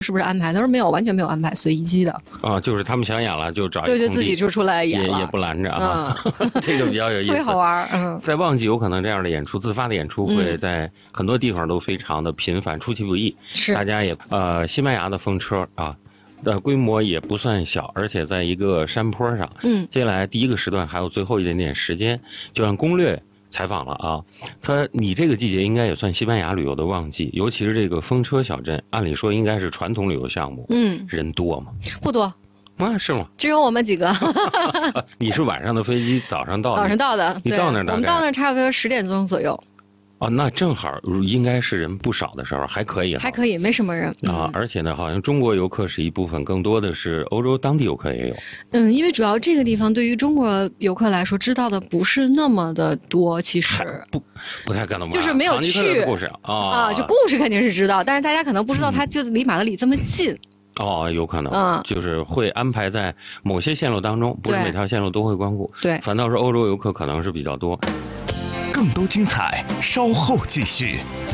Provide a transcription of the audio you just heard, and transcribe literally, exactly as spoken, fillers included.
是不是安排？他说没有，完全没有安排，随机的。 啊，就是他们想演了就找一对，就空地自己就出来演了， 也也不拦着啊， 嗯、 这个比较有意思， 特别好玩。嗯， 在旺季有可能这样的演出，自发的演出会在很多地方都非常的频繁，出其不意。 是， 大家也呃，西班牙的风车啊。的规模也不算小，而且在一个山坡上。 嗯， 接下来第一个时段还有最后一点点时间，就按攻略采访了啊。他你这个季节应该也算西班牙旅游的旺季，尤其是这个风车小镇，按理说应该是传统旅游项目。 嗯， 人多吗？ 不多。 啊，是吗？ 只有我们几个。 你是晚上的飞机，早上到？ 早上到的。 你到那儿大概？ 我们到那儿差不多十点钟左右。 哦，那正好应该是人不少的时候，还可以， 还可以，没什么人啊、嗯。而且呢，好像中国游客是一部分，更多的是欧洲当地游客也有。 嗯，因为主要这个地方对于中国游客来说，知道的不是那么的多，其实不不太可能吧， 就是没有去故事啊、哦、 啊，就故事肯定是知道，但是大家可能不知道它就离马德里这么近。嗯哦，有可能， 嗯， 就是会安排在某些线路当中，不是每条线路都会光顾。 对， 反倒是欧洲游客可能是比较多。 更多精彩，稍后继续。